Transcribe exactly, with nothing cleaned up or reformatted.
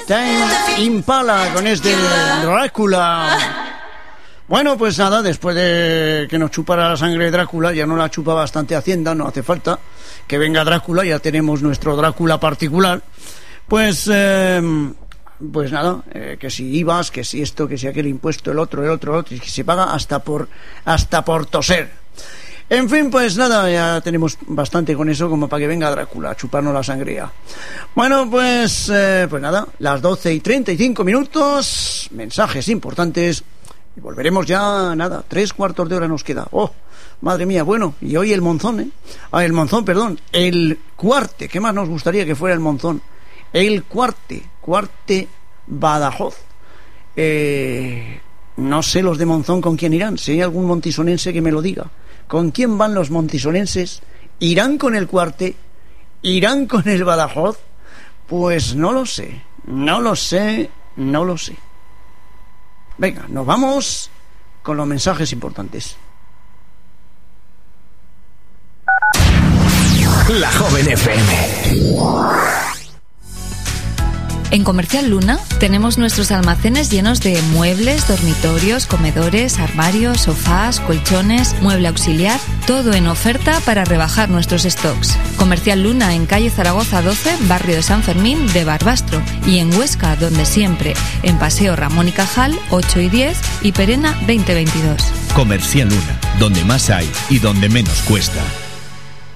Tame Impala con este Drácula. Bueno, pues nada, después de que nos chupara la sangre de Drácula, ya no la chupa bastante Hacienda, no hace falta que venga Drácula, ya tenemos nuestro Drácula particular. Pues, eh, pues nada, eh, que si I V As, que si esto, que si aquel impuesto, el otro, el otro, el otro, y que se paga hasta por, hasta por toser. En fin, pues nada, ya tenemos bastante con eso como para que venga Drácula a chuparnos la sangría. Bueno, pues, eh, pues nada, las doce y treinta y cinco minutos, mensajes importantes, y volveremos ya, nada, tres cuartos de hora nos queda. Oh, madre mía, bueno, y hoy el Monzón, ¿eh? Ah, el Monzón, perdón, el Cuarte, ¿qué más nos gustaría que fuera el Monzón? El Cuarte, Cuarte Badajoz. Eh, no sé los de Monzón con quién irán, si hay algún montisonense que me lo diga. ¿Con quién van los montisonenses? ¿Irán con el Cuarte? ¿Irán con el Badajoz? Pues no lo sé, no lo sé, no lo sé. Venga, nos vamos con los mensajes importantes. La Joven F M. En Comercial Luna tenemos nuestros almacenes llenos de muebles, dormitorios, comedores, armarios, sofás, colchones, mueble auxiliar, todo en oferta para rebajar nuestros stocks. Comercial Luna en calle Zaragoza doce, barrio de San Fermín de Barbastro, y en Huesca, donde siempre, en Paseo Ramón y Cajal ocho y diez y Perena veinte veintidós. Comercial Luna, donde más hay y donde menos cuesta.